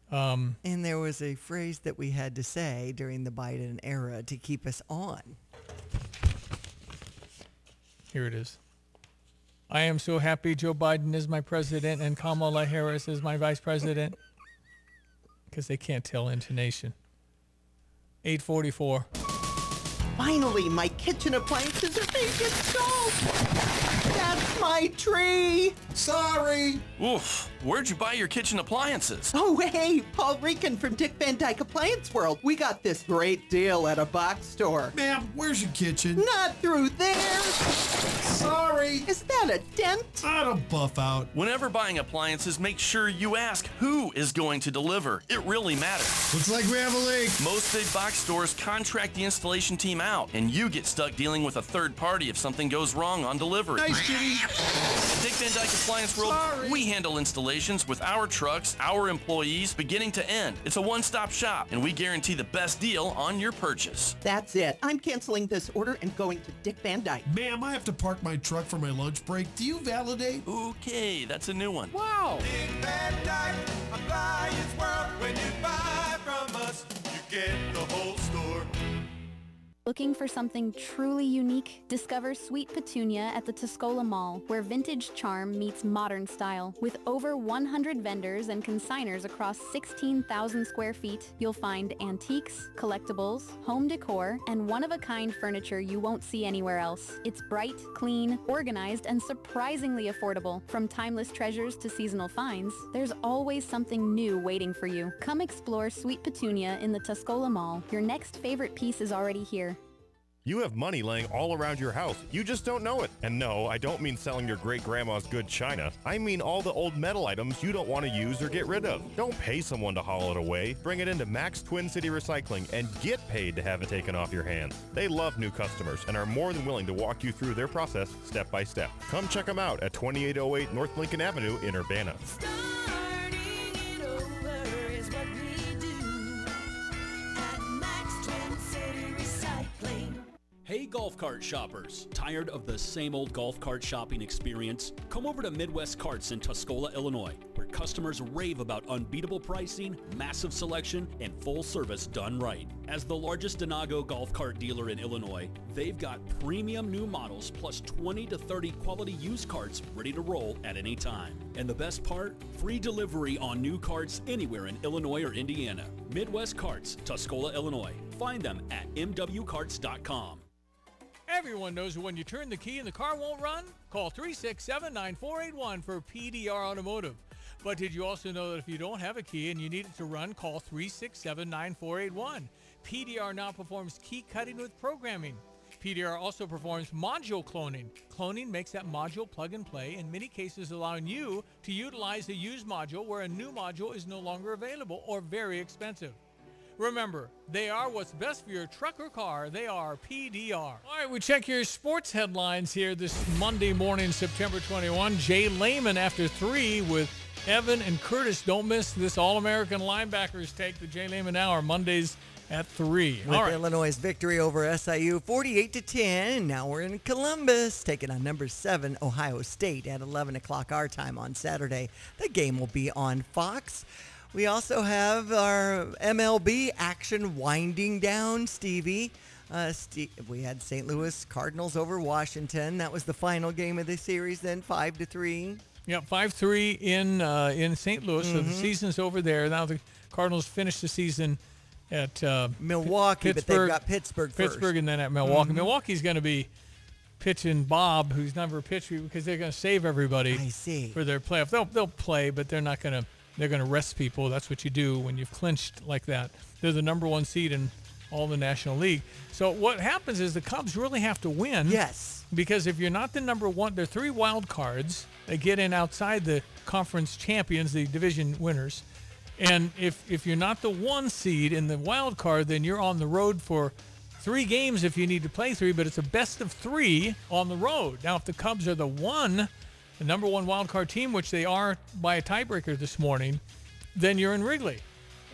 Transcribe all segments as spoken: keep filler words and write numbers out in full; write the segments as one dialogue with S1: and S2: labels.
S1: Um,
S2: and there was a phrase that we had to say during the Biden era to keep us on.
S1: Here it is. I am so happy Joe Biden is my president and Kamala Harris is my vice president. Because they can't tell intonation. eight forty-four.
S3: Finally, my kitchen appliances are being installed. That's my tree.
S4: Sorry.
S5: Oof. Where'd you buy your kitchen appliances?
S3: Oh, hey, Paul Rican from Dick Van Dyke Appliance World. We got this great deal at a box store.
S4: Ma'am, where's your kitchen?
S3: Not through there.
S4: Sorry.
S3: Is that a dent?
S4: Not a buff out.
S5: Whenever buying appliances, make sure you ask who is going to deliver. It really matters.
S4: Looks like we have a leak.
S5: Most big box stores contract the installation team out, and you get stuck dealing with a third party if something goes wrong on delivery.
S4: Nice, Jimmy.
S5: Dick Van Dyke Appliance World,
S4: Sorry.
S5: we handle installations with our trucks, our employees, beginning to end. It's a one-stop shop, and we guarantee the best deal on your purchase.
S3: That's it. I'm canceling this order and going to Dick Van Dyke.
S4: Ma'am, I have to park my truck for my lunch break. Do you validate?
S5: Okay, that's a new one.
S1: Wow.
S6: Dick Van Dyke Appliance World. When you buy from us, you get the whole store.
S7: Looking for something truly unique? Discover Sweet Petunia at the Tuscola Mall, where vintage charm meets modern style. With over one hundred vendors and consigners across sixteen thousand square feet, you'll find antiques, collectibles, home decor, and one-of-a-kind furniture you won't see anywhere else. It's bright, clean, organized, and surprisingly affordable. From timeless treasures to seasonal finds, there's always something new waiting for you. Come explore Sweet Petunia in the Tuscola Mall. Your next favorite piece is already here.
S8: You have money laying all around your house. You just don't know it. And no, I don't mean selling your great-grandma's good china. I mean all the old metal items you don't want to use or get rid of. Don't pay someone to haul it away. Bring it into Max Twin City Recycling and get paid to have it taken off your hands. They love new customers and are more than willing to walk you through their process step by step. Come check them out at twenty-eight oh eight North Lincoln Avenue in Urbana.
S9: Hey golf cart shoppers, tired of the same old golf cart shopping experience? Come over to Midwest Carts in Tuscola, Illinois, where customers rave about unbeatable pricing, massive selection, and full service done right. As the largest Denago golf cart dealer in Illinois, they've got premium new models plus twenty to thirty quality used carts ready to roll at any time. And the best part? Free delivery on new carts anywhere in Illinois or Indiana. Midwest Carts, Tuscola, Illinois. Find them at m w carts dot com.
S1: Everyone knows when you turn the key and the car won't run? Call three six seven, nine four eight one for P D R Automotive. But did you also know that if you don't have a key and you need it to run, call three six seven, nine four eight one. P D R now performs key cutting with programming. P D R also performs module cloning. Cloning makes that module plug and play, in many cases allowing you to utilize a used module where a new module is no longer available or very expensive. Remember, they are what's best for your truck or car. They are P D R. All right, we check your sports headlines here this Monday morning, September twenty-first. Jay Lehman after three with Evan and Curtis. Don't miss this All-American linebackers take the Jay Lehman Hour Mondays at three.
S2: With
S1: All right.
S2: Illinois' victory over S I U forty-eight to ten. Now we're in Columbus, taking on number seven Ohio State at eleven o'clock our time on Saturday. The game will be on Fox. We also have our M L B action winding down, Stevie. Uh, Steve, we had Saint Louis Cardinals over Washington. That was the final game of the series then, five to three.
S1: Yeah, five three in uh, in Saint Louis, mm-hmm. So the season's over there. Now the Cardinals finish the season at uh,
S2: Milwaukee,
S1: Pittsburgh,
S2: but they've got Pittsburgh first.
S1: Pittsburgh and then at Milwaukee.
S2: Mm-hmm.
S1: Milwaukee's going to be pitching Bob, who's never pitched, because they're going to save everybody
S2: I see.
S1: for their playoff. They'll, they'll play, but they're not going to. They're going to rest people. That's what you do when you've clinched like that. They're the number one seed in all the National League. So what happens is the Cubs really have to win.
S2: Yes.
S1: Because if you're not the number one, there are three wild cards. They get in outside the conference champions, the division winners. And if, if you're not the one seed in the wild card, then you're on the road for three games if you need to play three, but it's a best of three on the road. Now, if the Cubs are the one, the number one wild card team, which they are by a tiebreaker this morning, then you're in Wrigley.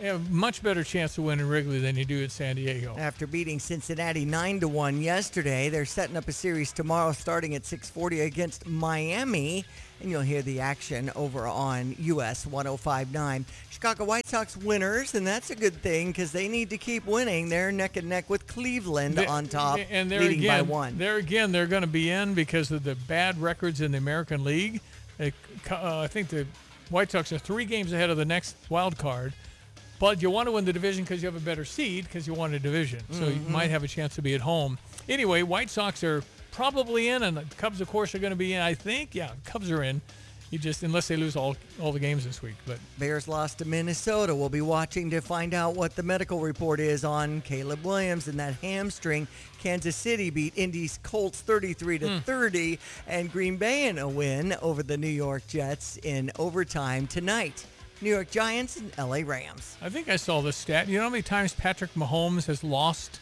S1: They have a much better chance to win in Wrigley than you do at San Diego.
S2: After beating Cincinnati nine to one yesterday, they're setting up a series tomorrow starting at six forty against Miami. And you'll hear the action over on U S one oh five point nine. Chicago White Sox winners, and that's a good thing because they need to keep winning. They're neck and neck with Cleveland
S1: They-
S2: on top,
S1: and there
S2: leading
S1: again,
S2: by one.
S1: There again, they're going to be in because of the bad records in the American League. They, uh, I think the White Sox are three games ahead of the next wild card. But you want to win the division because you have a better seed because you won a division. So you
S2: Mm-hmm.
S1: might have a chance to be at home. Anyway, White Sox are probably in, and the Cubs, of course, are going to be in. I think, yeah, Cubs are in. You just unless they lose all all the games this week. But
S2: Bears lost to Minnesota. We'll be watching to find out what the medical report is on Caleb Williams and that hamstring. Kansas City beat Indy's Colts thirty-three to thirty, and Green Bay in a win over the New York Jets in overtime tonight. New York Giants and L A Rams.
S1: I think I saw this stat. You know how many times Patrick Mahomes has lost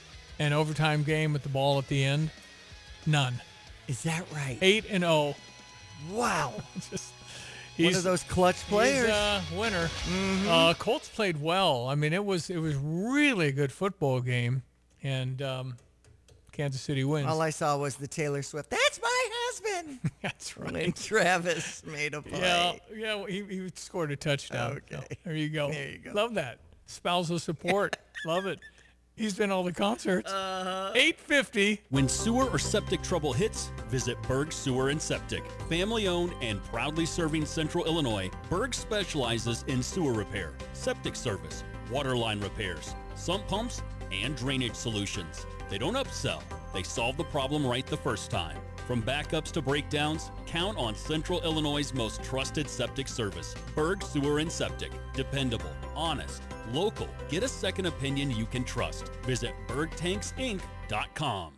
S1: an overtime game with the ball at the end? None.
S2: Is that right?
S1: Eight and oh.
S2: Wow.
S1: Just,
S2: One of those clutch players.
S1: He's a winner. Uh, Colts played well. I mean, it was it was really a good football game, and um, Kansas City wins.
S2: All I saw was the Taylor Swift. That's my husband.
S1: That's
S2: And
S1: right.
S2: Travis made a play.
S1: Yeah, yeah. well, He, he scored a touchdown.
S2: Okay.
S1: So, there you go.
S2: There you go.
S1: Love that spousal support. Love it. He's been all the concerts. Uh-huh. eight fifty.
S9: When sewer or septic trouble hits, visit Berg Sewer and Septic. Family owned and proudly serving Central Illinois, Berg specializes in sewer repair, septic service, water line repairs, sump pumps, and drainage solutions. They don't upsell, they solve the problem right the first time. From backups to breakdowns, count on Central Illinois' most trusted septic service. Berg Sewer and Septic. Dependable, honest, local. Get a second opinion you can trust. Visit berg tanks inc dot com.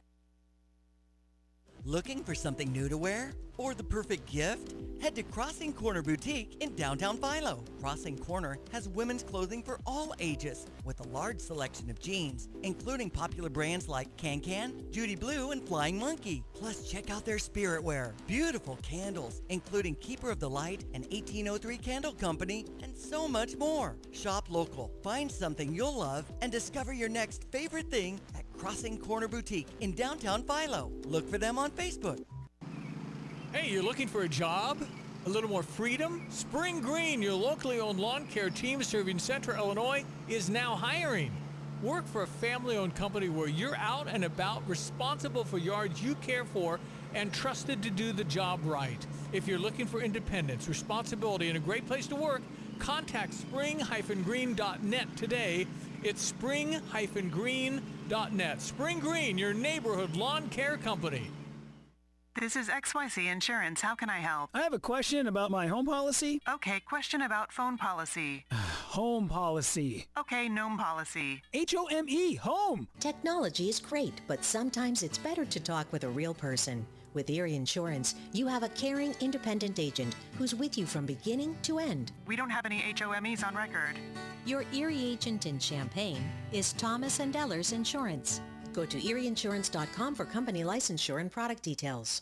S2: Looking for something new to wear? Or the perfect gift? Head to Crossing Corner Boutique in downtown Philo. Crossing Corner has women's clothing for all ages with a large selection of jeans, including popular brands like KanCan, Judy Blue, and Flying Monkey. Plus, check out their spirit wear. Beautiful candles, including Keeper of the Light and eighteen oh three Candle Company, and so much more. Shop local, find something you'll love, and discover your next favorite thing at Crossing Corner Boutique in downtown Philo. Look for them on Facebook.
S1: Hey, you're looking for a job? A little more freedom? Spring Green, your locally owned lawn care team serving Central Illinois, is now hiring. Work for a family-owned company where you're out and about, responsible for yards you care for, and trusted to do the job right. If you're looking for independence, responsibility, and a great place to work, contact spring green dot net today. It's spring green dot net. Spring Green, your neighborhood lawn care company.
S10: This is X Y Z Insurance. How can I help?
S11: I have a question about my home policy.
S10: Okay, question about phone policy.
S11: Home policy.
S10: Okay, gnome policy.
S11: H O M E, home.
S12: Technology is great, but sometimes it's better to talk with a real person. With Erie Insurance, you have a caring, independent agent who's with you from beginning to end.
S10: We don't have any H O M Es on record.
S12: Your Erie agent in Champaign is Thomas and Ellers Insurance. Go to erie insurance dot com for company licensure and product details.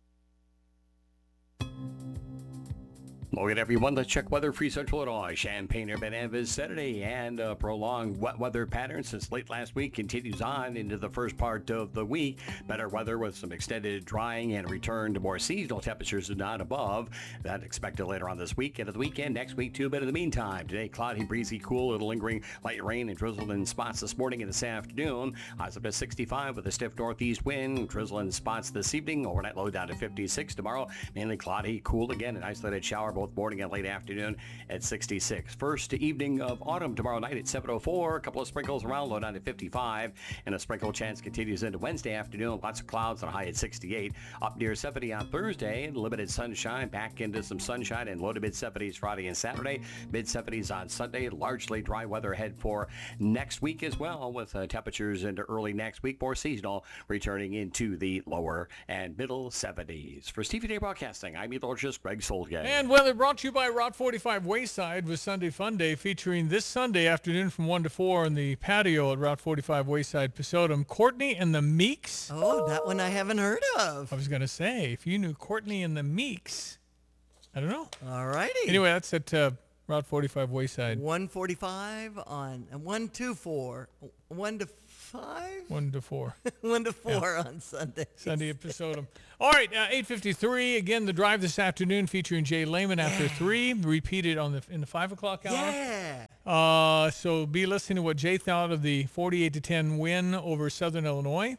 S13: Hello again, everyone. Let's check weather for Central Illinois. Champaign Urban Avenue Saturday, and uh, prolonged wet weather pattern since late last week continues on into the first part of the week. Better weather with some extended drying and return to more seasonal temperatures and not above. That expected later on this week and at the weekend. Next week, too. But in the meantime, today, cloudy, breezy, cool, little lingering light rain and drizzle in spots this morning and this afternoon. Highs up to sixty-five with a stiff northeast wind. Drizzle in spots this evening. Overnight low down to fifty-six tomorrow. Mainly cloudy, cool again. An isolated shower both morning and late afternoon at sixty-six. First evening of autumn tomorrow night at seven oh four. A couple of sprinkles around, low down to fifty-five. And a sprinkle chance continues into Wednesday afternoon. Lots of clouds and a high at sixty-eight. Up near seventy on Thursday. And limited sunshine. Back into some sunshine and low to mid seventies Friday and Saturday. mid seventies on Sunday. Largely dry weather ahead for next week as well, with uh, temperatures into early next week. More seasonal, returning into the lower and middle seventies. For Stevie Day Broadcasting, I'm meteorologist Greg Solgay.
S1: And weather brought to you by Route forty-five Wayside with Sunday Fun Day, featuring this Sunday afternoon from one to four in the patio at Route forty-five Wayside, Pasodum. Courtney and the Meeks.
S2: Oh, that one I haven't heard of.
S1: I was going to say, if you knew Courtney and the Meeks, I don't know.
S2: All righty.
S1: Anyway, that's at uh, Route forty-five Wayside.
S2: one forty-five on one two four, one to five?
S1: one to four.
S2: one to four
S1: Yeah.
S2: on Sunday.
S1: Sunday at Pisodum. All right, uh, eight fifty-three. Again, the drive this afternoon featuring Jay Lehman after
S2: Yeah.
S1: three. Repeated on the in the five o'clock hour.
S2: Yeah.
S1: Uh, so be listening to what Jay thought of the forty-eight to ten win over Southern Illinois.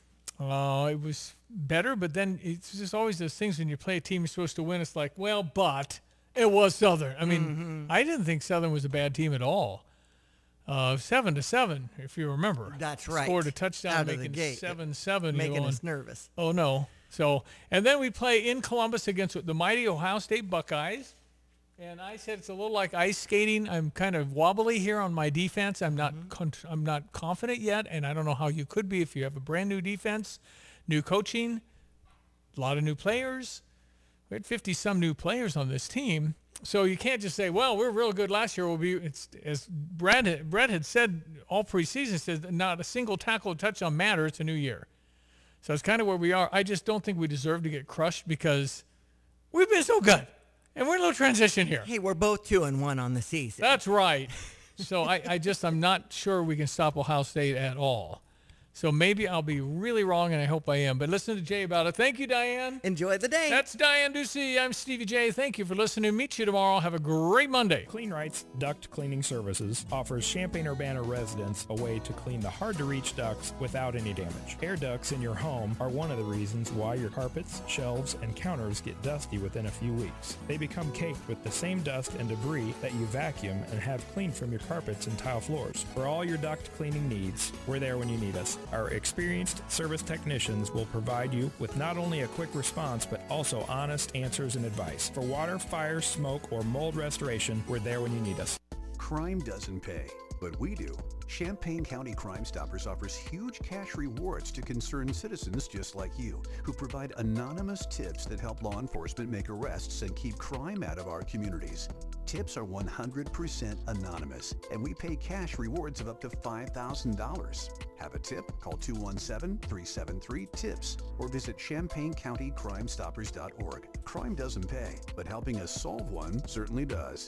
S1: Uh, it was better, but then it's just always those things when you play a team you're supposed to win. It's like, well, but it was Southern. I mean,
S2: Mm-hmm.
S1: I didn't think Southern was a bad team at all. Uh, seven to seven, if you remember.
S2: That's right.
S1: Scored a touchdown,
S2: Out of the
S1: making
S2: gate.
S1: seven seven.
S2: Making
S1: you know,
S2: us
S1: and-
S2: nervous.
S1: Oh no! So and then we play in Columbus against the mighty Ohio State Buckeyes. And I said it's a little like ice skating. I'm kind of wobbly here on my defense. I'm not
S2: Mm-hmm.
S1: con- I'm not confident yet, and I don't know how you could be if you have a brand new defense, new coaching, a lot of new players. We had fifty some new players on this team, so you can't just say, "Well, we're real good last year." We'll be. It's as Brad had, Brad had said all preseason. Says not a single tackle or touchdown matter. It's a new year, so it's kind of where we are. I just don't think we deserve to get crushed because we've been so good. And we're in a little transition here.
S2: Hey, we're both two and one on the season.
S1: That's right. So I, I just, I'm not sure we can stop Ohio State at all. So maybe I'll be really wrong, and I hope I am. But listen to Jay about it. Thank you, Diane.
S2: Enjoy the day.
S1: That's Diane Ducey. I'm Stevie J. Thank you for listening. Meet you tomorrow. Have a great Monday.
S14: Clean Rights Duct Cleaning Services offers Champaign-Urbana residents a way to clean the hard-to-reach ducts without any damage. Air ducts in your home are one of the reasons why your carpets, shelves, and counters get dusty within a few weeks. They become caked with the same dust and debris that you vacuum and have cleaned from your carpets and tile floors. For all your duct cleaning needs, we're there when you need us. Our experienced service technicians will provide you with not only a quick response, but also honest answers and advice. For water, fire, smoke, or mold restoration, we're there when you need us.
S15: Crime doesn't pay, but we do. Champaign County Crime Stoppers offers huge cash rewards to concerned citizens just like you, who provide anonymous tips that help law enforcement make arrests and keep crime out of our communities. Tips are one hundred percent anonymous, and we pay cash rewards of up to five thousand dollars. Have a tip? Call two one seven, three seven three, TIPS or visit champaign county crime stoppers dot org. Crime doesn't pay, but helping us solve one certainly does.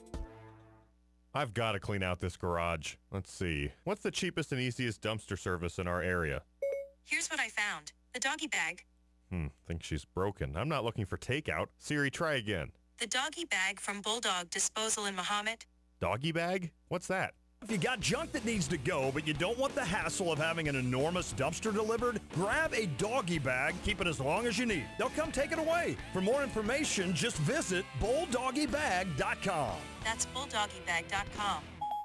S8: I've got to clean out this garage. Let's see. What's the cheapest and easiest dumpster service in our area?
S16: Here's what I found. The doggy bag.
S8: Hmm, think she's broken. I'm not looking for takeout. Siri, try again.
S16: The doggy bag from Bulldog Disposal in Mahomet.
S8: Doggy bag? What's that?
S17: If you got junk that needs to go, but you don't want the hassle of having an enormous dumpster delivered, grab a doggy bag, keep it as long as you need. They'll come take it away. For more information, just visit bulldoggy bag dot com.
S16: That's bulldoggy bag dot com.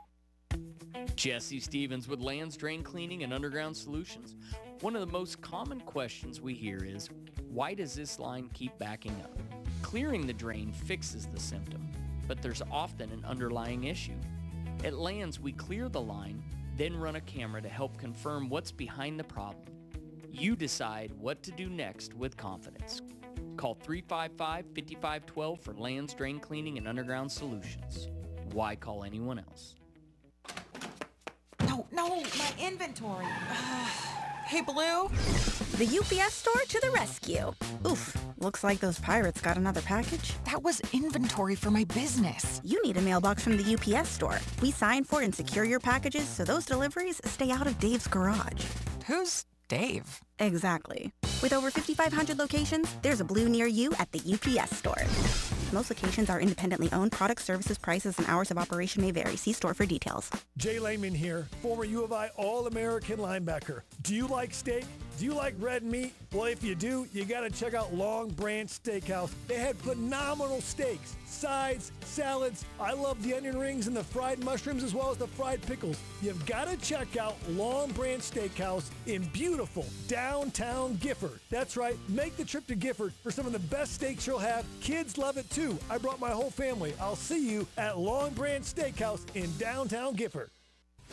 S18: Jesse Stevens with Lands Drain Cleaning and Underground Solutions. One of the most common questions we hear is, why does this line keep backing up? Clearing the drain fixes the symptom, but there's often an underlying issue. At Lands, we clear the line, then run a camera to help confirm what's behind the problem. You decide what to do next with confidence. Call three five five, five five one two for Lands Drain Cleaning and Underground Solutions. Why call anyone else?
S19: No, no, my inventory. Hey, Blue?
S20: The U P S store to the rescue. Oof, looks like those pirates got another package.
S19: That was inventory for my business.
S20: You need a mailbox from the U P S store. We sign for and secure your packages so those deliveries stay out of Dave's garage.
S19: Who's Dave?
S20: Exactly. With over fifty-five hundred locations, there's a Blue near you at the U P S store. Most locations are independently owned. Products, services, prices, and hours of operation may vary. See store for details.
S21: Jay Lehman here, former U of I All-American linebacker. Do you like steak? Do you like red meat? Well, if you do, you got to check out Long Branch Steakhouse. They had phenomenal steaks, sides, salads. I love the onion rings and the fried mushrooms as well as the fried pickles. You've got to check out Long Branch Steakhouse in beautiful downtown Gifford. That's right. Make the trip to Gifford for some of the best steaks you'll have. Kids love it too. I brought my whole family. I'll see you at Long Branch Steakhouse in downtown Gifford.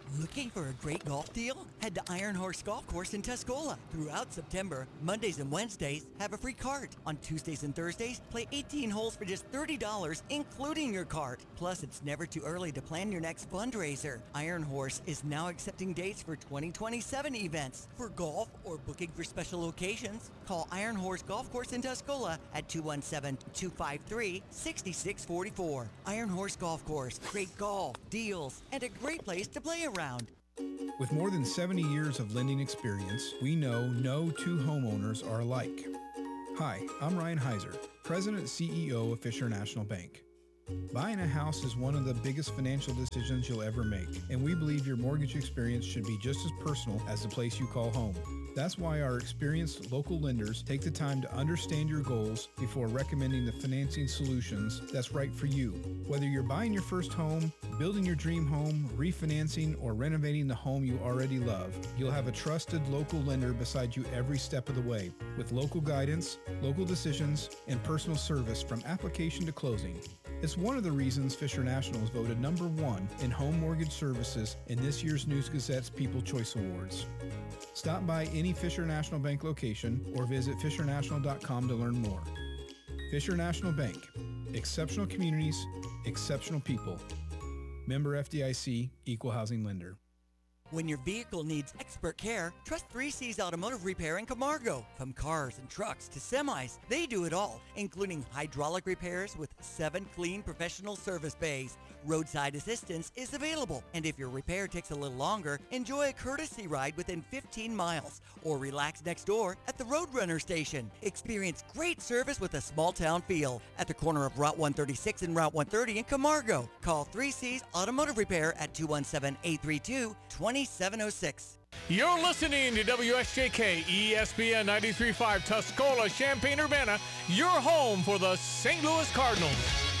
S2: Looking for a great golf deal? Head to Iron Horse Golf Course in Tuscola. Throughout September, Mondays and Wednesdays, have a free cart. On Tuesdays and Thursdays, play eighteen holes for just thirty dollars, including your cart. Plus, it's never too early to plan your next fundraiser. Iron Horse is now accepting dates for twenty twenty-seven events. For golf or booking for special occasions, call Iron Horse Golf Course in Tuscola at two one seven, two five three, six six four four. Iron Horse Golf Course. Great golf, deals, and a great place to play around.
S14: With more than seventy years of lending experience, we know no two homeowners are alike. Hi, I'm Ryan Heiser, President and C E O of Fisher National Bank. Buying a house is one of the biggest financial decisions you'll ever make, and we believe your mortgage experience should be just as personal as the place you call home. That's why our experienced local lenders take the time to understand your goals before recommending the financing solutions that's right for you. Whether you're buying your first home, building your dream home, refinancing, or renovating the home you already love, you'll have a trusted local lender beside you every step of the way, with local guidance, local decisions, and personal service from application to closing. It's one of the reasons Fisher National is voted number one in home mortgage services in this year's News Gazette's People Choice Awards. Stop by any Fisher National Bank location or visit fisher national dot com to learn more. Fisher National Bank. Exceptional communities, exceptional people. Member F D I C, Equal Housing Lender.
S2: When your vehicle needs expert care, trust three C's Automotive Repair in Camargo. From cars and trucks to semis, they do it all, including hydraulic repairs with seven clean professional service bays. Roadside assistance is available, and if your repair takes a little longer, enjoy a courtesy ride within fifteen miles, or relax next door at the Roadrunner station. Experience great service with a small-town feel at the corner of Route one thirty-six and Route one thirty in Camargo. Call three C's Automotive Repair at two one seven, eight three two, two seven zero six.
S1: You're listening to W S J K E S P N ninety-three point five Tuscola, Champaign-Urbana, your home for the Saint Louis Cardinals.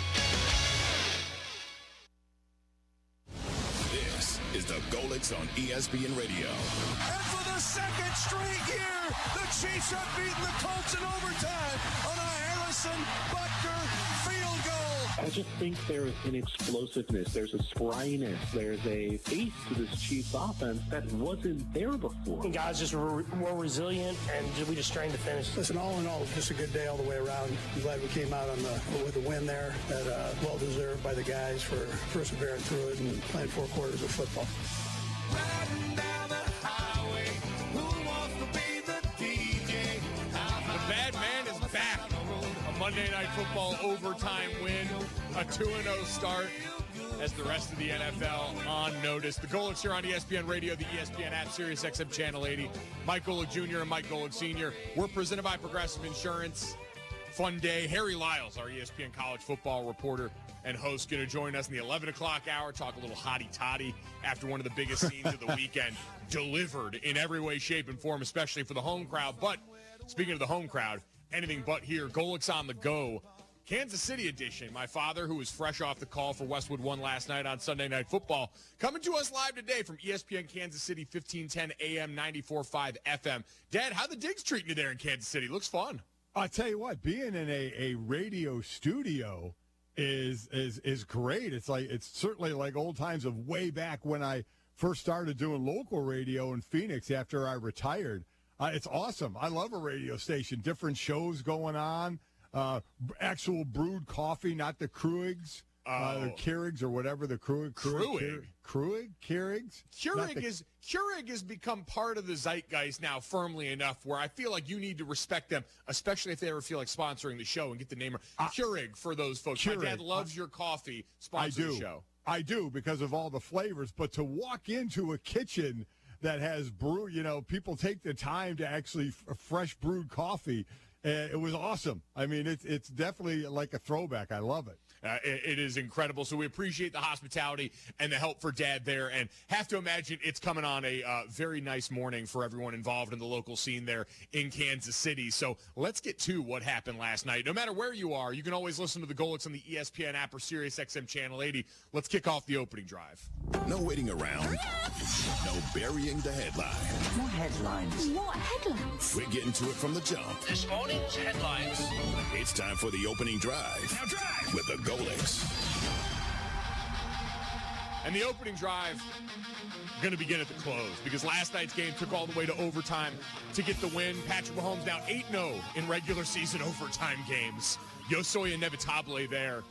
S3: This is the Golix on E S P N Radio.
S6: And for the second straight year, the Chiefs have beaten the Colts in overtime on a Harrison Butker field goal.
S22: I just think there's an explosiveness, there's a spryness, there's a pace to this Chiefs offense that wasn't there before.
S23: Guys just were more resilient, and we just trained to finish.
S21: Listen, all in all, just a good day all the way around. I'm glad we came out on the with a win there. That uh, well deserved by the guys for persevering through it and playing four quarters of football.
S6: Riding down the highway, who wants to be the D J?
S1: The bad man is back. A Monday Night Football overtime win, a two and oh start as the rest of the N F L on notice. The Golix here on E S P N Radio, the E S P N app, Sirius X M Channel eighty. Mike Golick Junior and Mike Golick Senior We're presented by Progressive Insurance. Fun day. Harry Lyles, our E S P N college football reporter and host, going to join us in the eleven o'clock hour, talk a little hotty-toddy after one of the biggest scenes of the weekend. Delivered in every way, shape, and form, especially for the home crowd. But speaking of the home crowd, anything but here. Golic's on the go. Kansas City edition. My father, who was fresh off the call for Westwood One last night on Sunday Night Football, coming to us live today from E S P N Kansas City, fifteen ten A M, ninety-four point five F M. Dad, how the digs treating you there in Kansas City? Looks fun.
S24: I tell you what, being in a, a radio studio is is is great. It's like it's certainly like old times of way back when I first started doing local radio in Phoenix after I retired. Uh, it's awesome. I love a radio station. Different shows going on. Uh, actual brewed coffee, not the Kruigs,
S1: oh.
S24: uh, the Keurigs or whatever the Kruig.
S1: Kruig?
S24: Kruig? Keurigs?
S1: Keurig
S24: the,
S1: is Keurig has become part of the zeitgeist now firmly enough where I feel like you need to respect them, especially if they ever feel like sponsoring the show and get the name uh, Keurig for those folks. Keurig. My dad loves your coffee. Sponsor
S24: I do.
S1: the show.
S24: I do because of all the flavors. But to walk into a kitchen that has brew, you know, people take the time to actually f- fresh brewed coffee. Uh, it was awesome. I mean, it's it's definitely like a throwback. I love it.
S1: Uh, it, it is incredible. So we appreciate the hospitality and the help for Dad there, and have to imagine it's coming on a uh, very nice morning for everyone involved in the local scene there in Kansas City. So let's get to what happened last night. No matter where you are, you can always listen to the Golix on the E S P N app or Sirius X M Channel eighty. Let's kick off the opening drive.
S3: No waiting around. No burying the headline.
S25: More headlines. What headlines?
S3: We're getting to it from the jump.
S25: This morning's headlines.
S3: It's time for the opening drive.
S25: Now drive.
S3: With the Golix.
S4: And the opening drive going to begin at the close because last night's game took all the way to overtime to get the win. Patrick Mahomes now eight and oh in regular season overtime games. Yo soy inevitable there.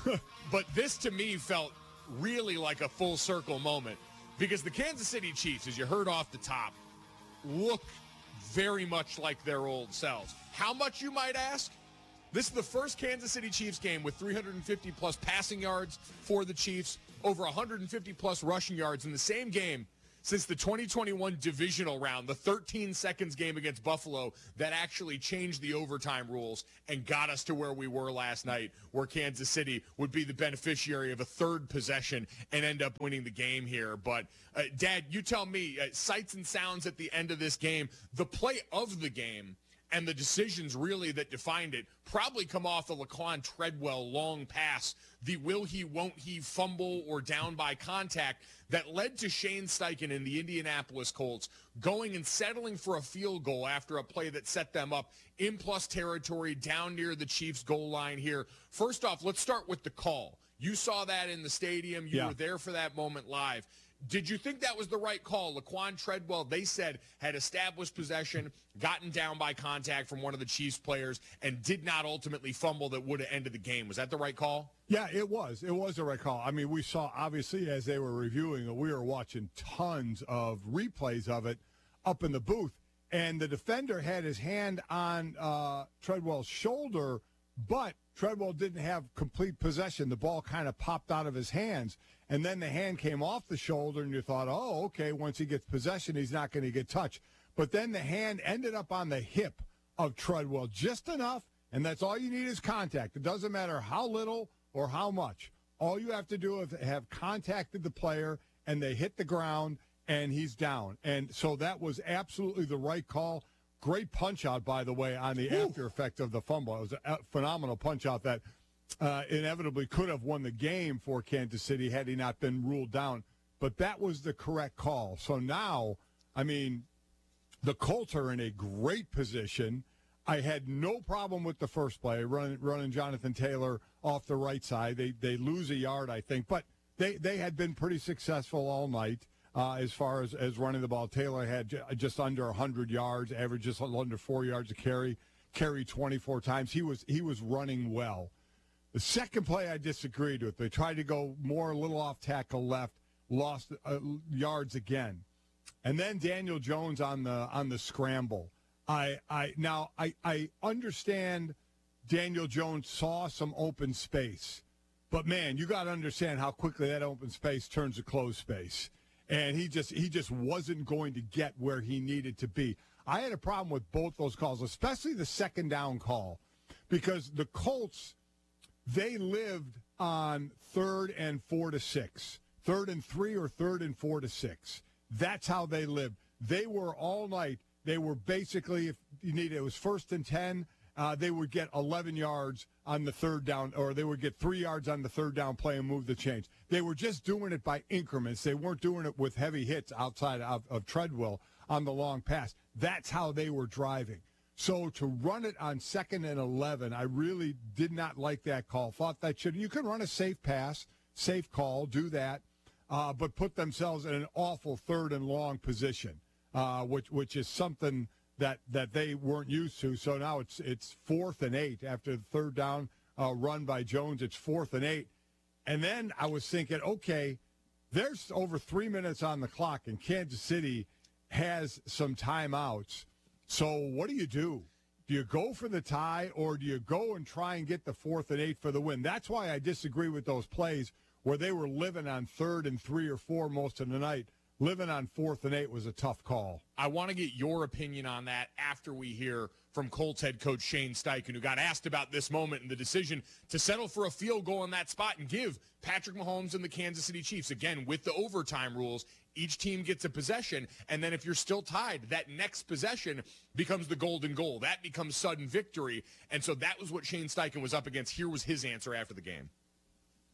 S4: But this, to me, felt really like a full circle moment because the Kansas City Chiefs, as you heard off the top, look very much like their old selves. How much, you might ask? This is the first Kansas City Chiefs game with three hundred fifty plus passing yards for the Chiefs, over one hundred fifty plus rushing yards in the same game since the twenty twenty-one divisional round, the thirteen seconds game against Buffalo that actually changed the overtime rules and got us to where we were last night, where Kansas City would be the beneficiary of a third possession and end up winning the game here. But, uh, Dad, you tell me, uh, sights and sounds at the end of this game, the play of the game and the decisions really that defined it probably come off the Laquan Treadwell long pass, the will he, won't he fumble or down by contact that led to Shane Steichen in the Indianapolis Colts going and settling for a field goal after a play that set them up in plus territory down near the Chiefs goal line here. First off, let's start with the call. You saw that in the stadium. You
S24: yeah.
S4: were there for that moment live. Did you think that was the right call? Laquan Treadwell, they said, had established possession, gotten down by contact from one of the Chiefs players, and did not ultimately fumble that would have ended the game. Was that the right call?
S24: Yeah, it was. It was the right call. I mean, we saw, obviously, as they were reviewing it, we were watching tons of replays of it up in the booth, and the defender had his hand on uh, Treadwell's shoulder, but Treadwell didn't have complete possession. The ball kind of popped out of his hands. And then the hand came off the shoulder, and you thought, oh, okay, once he gets possession, he's not going to get touched. But then the hand ended up on the hip of Treadwell just enough, and that's all you need is contact. It doesn't matter how little or how much. All you have to do is have contacted the player, and they hit the ground, and he's down. And so that was absolutely the right call. Great punch-out, by the way, on the Ooh. after effect of the fumble. It was a phenomenal punch-out that Uh, inevitably could have won the game for Kansas City had he not been ruled down. But that was the correct call. So now, I mean, the Colts are in a great position. I had no problem with the first play, running, running Jonathan Taylor off the right side. They they lose a yard, I think. But they, they had been pretty successful all night uh, as far as, as running the ball. Taylor had j- just under one hundred yards, averaged just under four yards a carry, carried twenty-four times. He was He was running well. The second play I disagreed with. They tried to go more a little off tackle left, lost uh, yards again. And then Daniel Jones on the on the scramble. I I now I, I understand Daniel Jones saw some open space. But man, you got to understand how quickly that open space turns to closed space. And he just he just wasn't going to get where he needed to be. I had a problem with both those calls, especially the second down call, because the Colts, they lived on third and four to six, third and three or third and four to six. That's how they lived. They were all night. They were basically, if you need it was first and ten, uh, they would get eleven yards on the third down, or they would get three yards on the third down play and move the chains. They were just doing it by increments. They weren't doing it with heavy hits outside of, of Treadwell on the long pass. That's how they were driving. So to run it on second and eleven, I really did not like that call. Thought that should, you can run a safe pass, safe call, do that, uh, but put themselves in an awful third and long position, uh, which which is something that, that they weren't used to. So now it's it's fourth and eight after the third down uh, run by Jones. It's fourth and eight. And then I was thinking, okay, there's over three minutes on the clock, and Kansas City has some timeouts. So what do you do? Do you go for the tie, or do you go and try and get the fourth and eight for the win? That's why I disagree with those plays where they were living on third and three or four most of the night. Living on fourth and eight was a tough call.
S4: I want to get your opinion on that after we hear from Colts head coach Shane Steichen, who got asked about this moment and the decision to settle for a field goal in that spot and give Patrick Mahomes and the Kansas City Chiefs, again, with the overtime rules, each team gets a possession, and then if you're still tied, that next possession becomes the golden goal. That becomes sudden victory, and so that was what Shane Steichen was up against. Here was his answer after the game.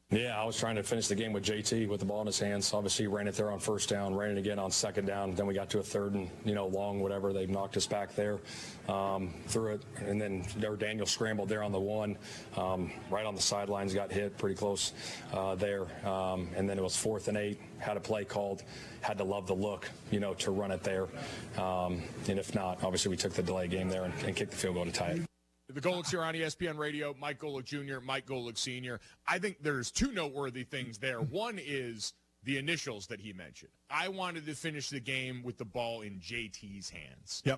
S5: Yeah, I was trying to finish the game with J T with the ball in his hands. Obviously, ran it there on first down, ran it again on second down. Then we got to a third and, you know, long, whatever. They knocked us back there, um, threw it. And then there, Daniel scrambled there on the one, um, right on the sidelines, got hit pretty close uh, there. Um, and then it was fourth and eight, had a play called, had to love the look, you know, to run it there. Um, and if not, obviously we took the delay game there and, and kicked the field goal to tie it.
S4: The Golics here on E S P N Radio, Mike Golic Junior, Mike Golic Senior I think there's two noteworthy things there. One is the initials that he mentioned. I wanted to finish the game with the ball in J T's hands.
S24: Yep.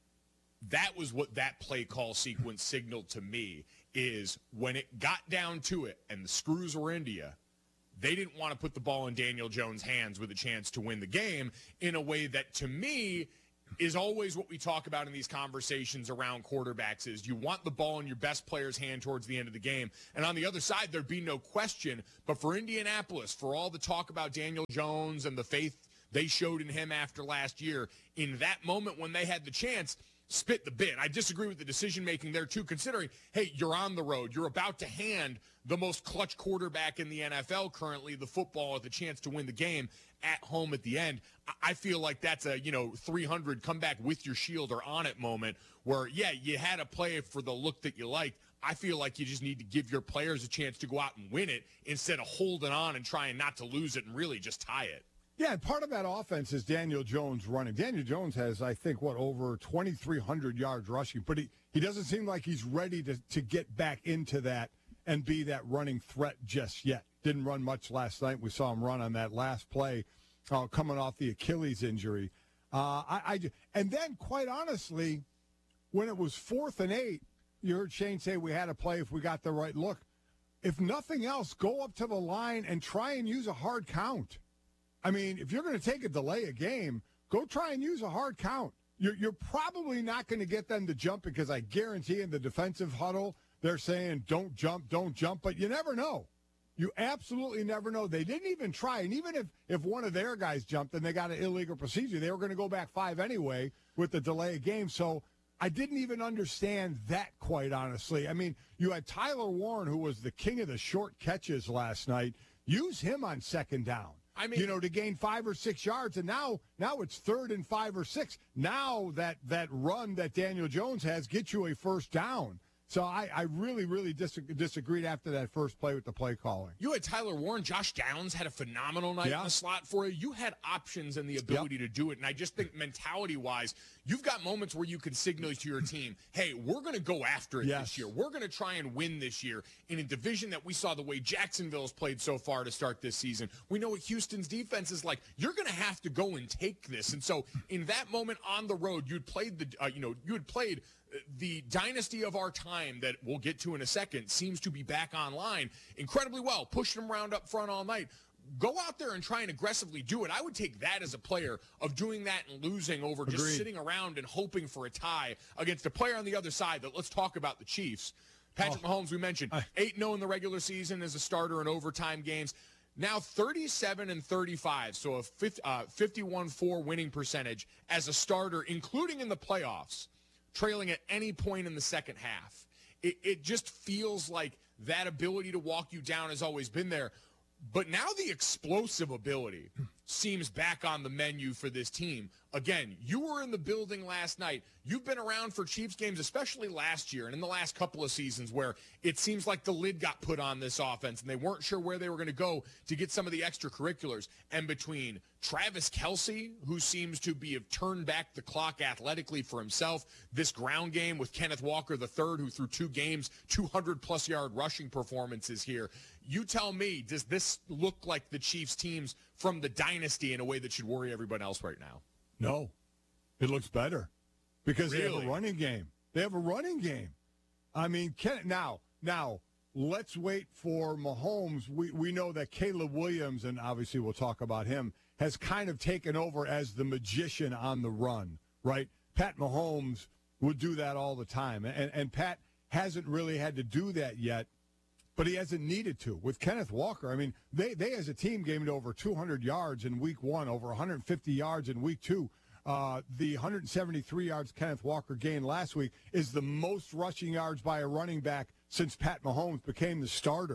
S4: That was what that play call sequence signaled to me, is when it got down to it and the screws were into you, they didn't want to put the ball in Daniel Jones' hands with a chance to win the game in a way that, to me, is always what we talk about in these conversations around quarterbacks is you want the ball in your best player's hand towards the end of the game. And on the other side, there'd be no question. But for Indianapolis, for all the talk about Daniel Jones and the faith they showed in him after last year, in that moment when they had the chance, spit the bit. I disagree with the decision-making there, too, considering, hey, you're on the road. You're about to hand the most clutch quarterback in the N F L currently the football with the chance to win the game at home at the end. I feel like that's a, you know, three hundred come back with your shield or on it moment where, yeah, you had a play for the look that you liked. I feel like you just need to give your players a chance to go out and win it instead of holding on and trying not to lose it and really just tie it.
S24: Yeah, and part of that offense is Daniel Jones running. Daniel Jones has, I think, what, over twenty-three hundred yards rushing, but he, he doesn't seem like he's ready to, to get back into that and be that running threat just yet. Didn't run much last night. We saw him run on that last play uh, coming off the Achilles injury. Uh, I, I, and then, quite honestly, when it was fourth and eight, you heard Shane say we had to play if we got the right look. If nothing else, go up to the line and try and use a hard count. I mean, if you're going to take a delay a game, go try and use a hard count. You're, you're probably not going to get them to jump because I guarantee in the defensive huddle, they're saying don't jump, don't jump, but you never know. You absolutely never know. They didn't even try, and even if, if one of their guys jumped and they got an illegal procedure, they were going to go back five anyway with the delay game. So I didn't even understand that, quite honestly. I mean, you had Tyler Warren, who was the king of the short catches last night. Use him on second down. I mean, you know, to gain five or six yards, and now now it's third and five or six. Now that, that run that Daniel Jones has gets you a first down. So I, I really, really dis- disagreed after that first play with the play calling.
S4: You had Tyler Warren. Josh Downs had a phenomenal night
S24: yeah.
S4: in the slot for you. You had options and the ability yep. to do it. And I just think mentality-wise, you've got moments where you can signal to your team, hey, we're going to go after it yes. this year. We're going to try and win this year in a division that we saw the way Jacksonville's played so far to start this season. We know what Houston's defense is like. You're going to have to go and take this. And so in that moment on the road, you'd played the, uh, you know, you had played the dynasty of our time that we'll get to in a second seems to be back online incredibly well, pushing them around up front all night. Go out there and try and aggressively do it. I would take that as a player of doing that and losing over Agreed. just sitting around and hoping for a tie against a player on the other side. That let's talk about the Chiefs. Patrick oh, Mahomes, we mentioned, eight and oh in the regular season as a starter in overtime games. Now thirty-seven and thirty-five, so a fifty-one four winning percentage as a starter, including in the playoffs, trailing at any point in the second half. It, it just feels like that ability to walk you down has always been there. But now the explosive ability seems back on the menu for this team. Again, you were in the building last night. You've been around for Chiefs games, especially last year and in the last couple of seasons where it seems like the lid got put on this offense and they weren't sure where they were going to go to get some of the extracurriculars. And between Travis Kelce, who seems to be have turned back the clock athletically for himself, this ground game with Kenneth Walker the third, who through two games, two hundred plus yard rushing performances here. You tell me, does this look like the Chiefs teams from the dynasty in a way that should worry everyone else right now?
S24: No. It looks better because
S4: really?
S24: they have a running game. They have a running game. I mean, Ken, now, now, let's wait for Mahomes. We, we know that Caleb Williams, and obviously we'll talk about him, has kind of taken over as the magician on the run, right? Pat Mahomes would do that all the time, and, and Pat hasn't really had to do that yet. But he hasn't needed to. With Kenneth Walker, I mean, they, they as a team gained over two hundred yards in week one, over one hundred fifty yards in week two. Uh, the one hundred seventy-three yards Kenneth Walker gained last week is the most rushing yards by a running back since Pat Mahomes became the starter.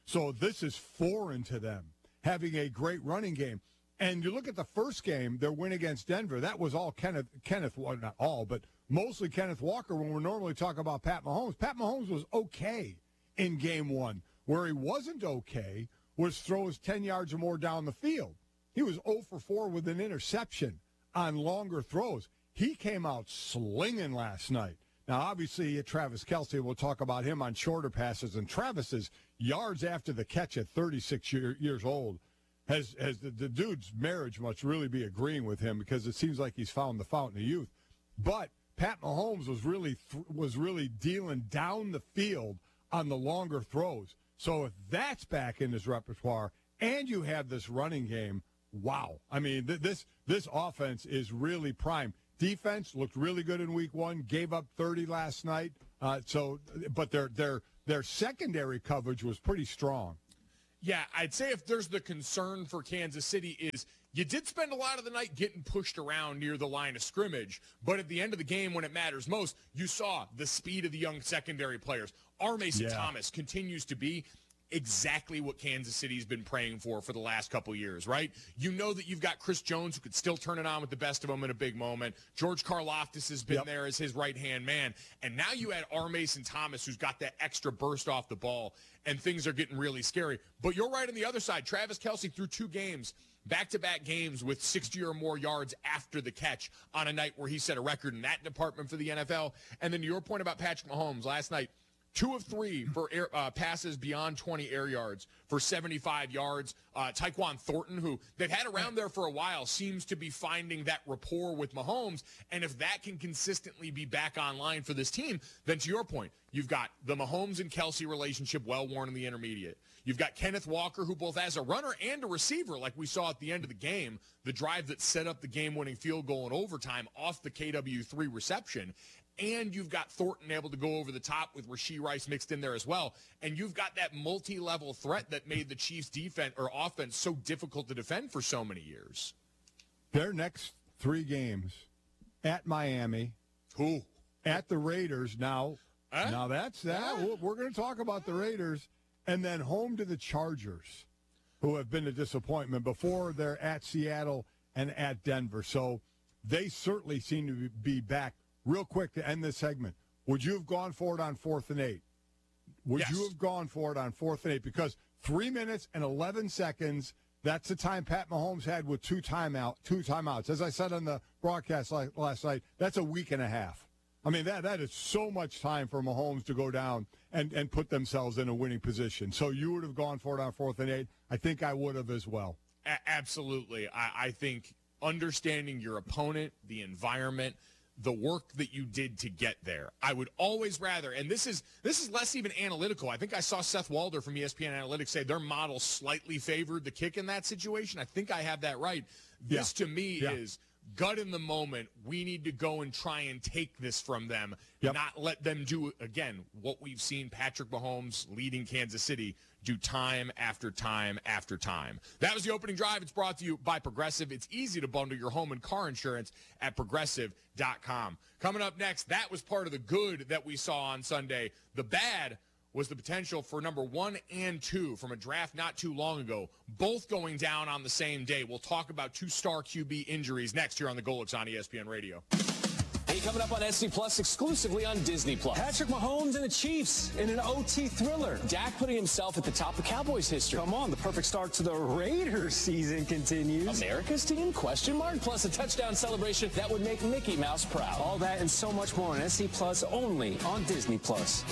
S24: So this is foreign to them, having a great running game. And you look at the first game, their win against Denver, that was all Kenneth, Kenneth, well, not all, but mostly Kenneth Walker. When we're normally talking about Pat Mahomes, Pat Mahomes was okay in game one. Where he wasn't okay was throws ten yards or more down the field. He was zero for four with an interception on longer throws. He came out slinging last night. Now, obviously, Travis Kelce, we'll talk about him on shorter passes, and Travis's yards after the catch at thirty-six year, years old, has, has the, the dude's marriage must really be agreeing with him because it seems like he's found the fountain of youth. But Pat Mahomes was really th- was really dealing down the field on the longer throws. So if that's back in his repertoire and you have this running game, wow. I mean, th- this this offense is really prime. Defense looked really good in week one, gave up thirty last night. Uh, so, but their their their secondary coverage was pretty strong.
S4: Yeah, I'd say if there's the concern for Kansas City is you did spend a lot of the night getting pushed around near the line of scrimmage, but at the end of the game when it matters most, you saw the speed of the young secondary players. R. Mason
S24: Yeah.
S4: Thomas continues to be exactly what Kansas City's been praying for for the last couple years, right? You know that you've got Chris Jones who could still turn it on with the best of them in a big moment. George Karlaftis has been
S24: Yep.
S4: there as his right-hand man. And now you add R. Mason Thomas who's got that extra burst off the ball, and things are getting really scary. But you're right on the other side. Travis Kelce threw two games, back-to-back games with sixty or more yards after the catch on a night where he set a record in that department for the N F L. And then your point about Patrick Mahomes last night, Two of three for air, uh, passes beyond twenty air yards for seventy-five yards. Uh, Tyquan Thornton, who they've had around there for a while, seems to be finding that rapport with Mahomes. And if that can consistently be back online for this team, then to your point, you've got the Mahomes and Kelce relationship well worn in the intermediate. You've got Kenneth Walker, who both as a runner and a receiver, like we saw at the end of the game, the drive that set up the game-winning field goal in overtime off the K W three reception. And you've got Thornton able to go over the top with Rashee Rice mixed in there as well. And you've got that multi-level threat that made the Chiefs' defense or offense so difficult to defend for so many years.
S24: Their next three games at Miami,
S4: who
S24: at the Raiders. Now,
S4: Huh?
S24: now that's that.
S4: Huh?
S24: We're- We're going to talk about the Raiders, and then home to the Chargers, who have been a disappointment. Before they're at Seattle and at Denver, so they certainly seem to be back. Real quick to end this segment, would you have gone for it on fourth and eight? Would
S4: Yes.
S24: you have gone for it on fourth and eight? Because three minutes and eleven seconds, that's the time Pat Mahomes had with two timeout, two timeouts. As I said on the broadcast la- last night, that's a week and a half. I mean, that that is so much time for Mahomes to go down and, and put themselves in a winning position. So you would have gone for it on fourth and eight. I think I would have as well.
S4: A- absolutely. I-, I think understanding your opponent, the environment, the work that you did to get there. I would always rather, and this is this is less even analytical. I think I saw Seth Walder from E S P N Analytics say their model slightly favored the kick in that situation. I think I have that right. This
S24: Yeah.
S4: to me
S24: Yeah.
S4: is gut in the moment. We need to go and try and take this from them,
S24: Yep.
S4: not let them do, again, what we've seen Patrick Mahomes leading Kansas City do time after time after time. That was the opening drive. It's brought to you by Progressive. It's easy to bundle your home and car insurance at progressive dot com. Coming up next, that was part of the good that we saw on Sunday. The bad was the potential for number one and two from a draft not too long ago, both going down on the same day. We'll talk about two star Q B injuries next here on the Golix on E S P N Radio.
S7: Hey, coming up on S C Plus exclusively on Disney Plus. Patrick Mahomes and the Chiefs in an O T thriller. Dak putting himself at the top of Cowboys history. Come on, the perfect start to the Raiders season continues. America's team? Question mark. Plus a touchdown celebration that would make Mickey Mouse proud. All that and so much more on S C Plus only on Disney Plus.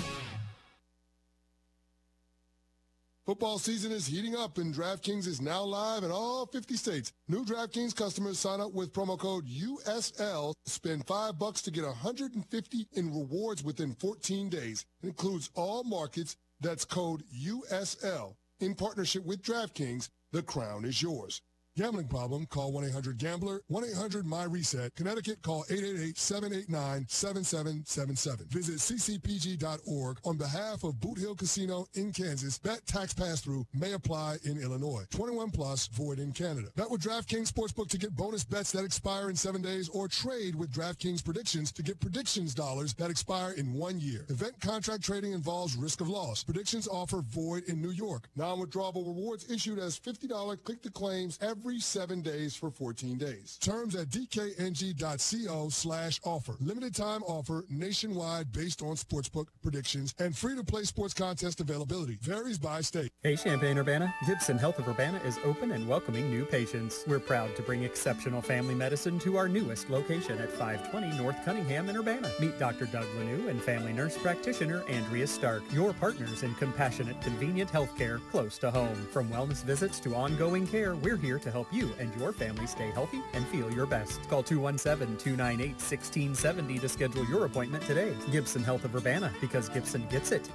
S9: Football season is heating up, and DraftKings is now live in all fifty states. New DraftKings customers sign up with promo code U S L, spend five bucks to get one hundred fifty in rewards within fourteen days. It includes all markets. That's code U S L. In partnership with DraftKings, the crown is yours. Gambling problem? Call one eight hundred gambler, one eight hundred my reset. Connecticut, call eight eight eight, seven eight nine, seven seven seven seven. Visit c c p g dot org on behalf of Boot Hill Casino in Kansas. Bet tax pass-through may apply in Illinois. twenty-one plus, void in Canada. Bet with DraftKings Sportsbook to get bonus bets that expire in seven days or trade with DraftKings Predictions to get predictions dollars that expire in one year. Event contract trading involves risk of loss. Predictions offer void in New York. Non-withdrawable rewards issued as fifty dollars click-to-claims every seven days for fourteen days. Terms at dkng.co slash offer. Limited time offer nationwide based on sportsbook predictions and free-to-play sports contest availability. Varies by state.
S10: Hey Champaign-Urbana, Gibson Health of Urbana is open and welcoming new patients. We're proud to bring exceptional family medicine to our newest location at five twenty North Cunningham in Urbana. Meet Doctor Doug Lanou and family nurse practitioner Andrea Stark, your partners in compassionate, convenient healthcare close to home. From wellness visits to ongoing care, we're here to help you and your family stay healthy and feel your best. Call two one seven, two nine eight, one six seven zero to schedule your appointment today. Gibson Health of Urbana, because Gibson gets it.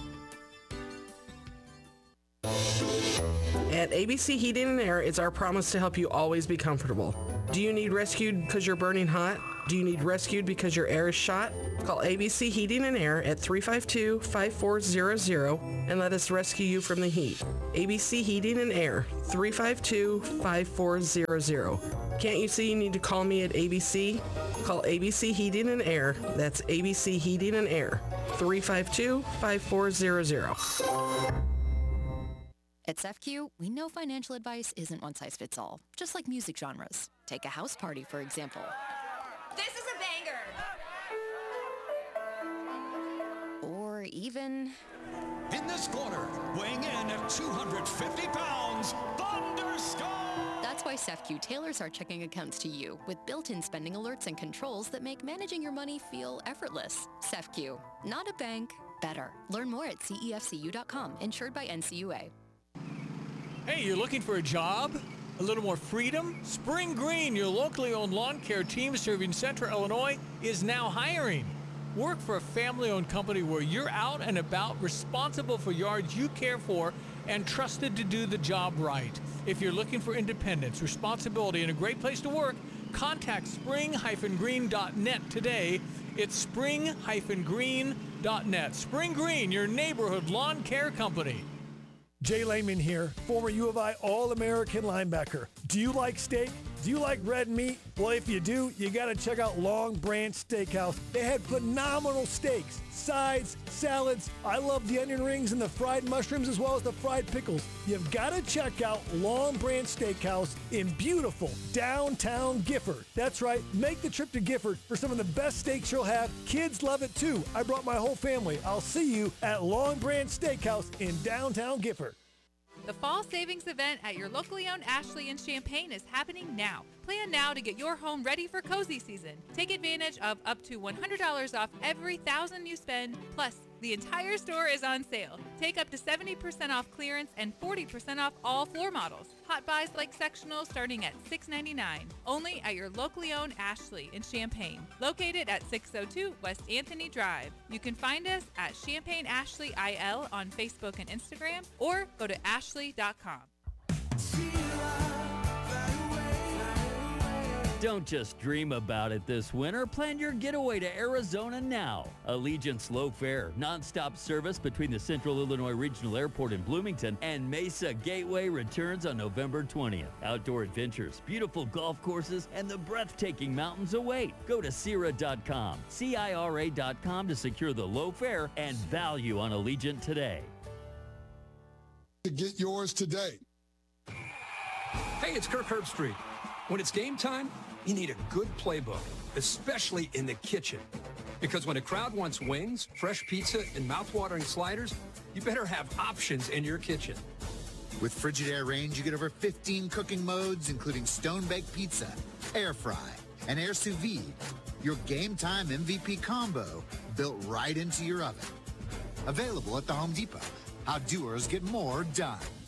S11: At A B C Heating and Air, it's our promise to help you always be comfortable. Do you need rescued because you're burning hot? Do you need rescued because your air is shot? Call A B C Heating and Air at three five two, five four zero zero and let us rescue you from the heat. A B C Heating and Air, three five two, five four zero zero. Can't you see you need to call me at A B C? Call A B C Heating and Air. That's A B C Heating and Air, three five two, five four zero zero.
S12: At S E F Q, we know financial advice isn't one size fits all, just like music genres. Take a house party, for example.
S13: This is a banger!
S12: Or even...
S6: In this corner, weighing in at two hundred fifty pounds, Thunder Scott!
S12: That's why S E F Q tailors our checking accounts to you with built-in spending alerts and controls that make managing your money feel effortless. S E F Q, not a bank, better. Learn more at C E F C U dot com, insured by N C U A.
S1: Hey, you're looking for a job? A little more freedom? Spring Green, your locally owned lawn care team serving Central Illinois, is now hiring. Work for a family-owned company where you're out and about, responsible for yards you care for, and trusted to do the job right. If you're looking for independence, responsibility, and a great place to work, contact spring green dot net today. It's spring green dot net. Spring Green, your neighborhood lawn care company.
S21: Jay Lehman here, former U of I All-American linebacker. Do you like steak? Do you like red meat? Well, if you do, you got to check out Long Branch Steakhouse. They had phenomenal steaks, sides, salads. I love the onion rings and the fried mushrooms as well as the fried pickles. You've got to check out Long Branch Steakhouse in beautiful downtown Gifford. That's right, make the trip to Gifford for some of the best steaks you'll have. Kids love it too. I brought my whole family. I'll see you at Long Branch Steakhouse in downtown Gifford.
S15: The fall savings event at your locally owned Ashley in Champaign is happening now. Plan now to get your home ready for cozy season. Take advantage of up to one hundred dollars off every thousand you spend, plus the entire store is on sale. Take up to seventy percent off clearance and forty percent off all floor models. Hot buys like sectionals starting at six ninety-nine. Only at your locally owned Ashley in Champaign, located at six oh two West Anthony Drive. You can find us at Champaign Ashley I L on Facebook and Instagram, or go to ashley dot com.
S26: Don't just dream about it this winter. Plan your getaway to Arizona now. Allegiant Slow Fare, nonstop service between the Central Illinois Regional Airport in Bloomington and Mesa Gateway returns on November twentieth. Outdoor adventures, beautiful golf courses, and the breathtaking mountains await. Go to Cira dot com, C I R A dot com to secure the low fare and value on Allegiant today.
S9: Get yours today.
S27: Hey, it's Kirk Herbstreit. When it's game time, you need a good playbook, especially in the kitchen. Because when a crowd wants wings, fresh pizza, and mouth-watering sliders, you better have options in your kitchen.
S28: With Frigidaire Range, you get over fifteen cooking modes, including stone-baked pizza, air fry, and air sous vide. Your game time M V P combo built right into your oven. Available at the Home Depot. How doers get more done.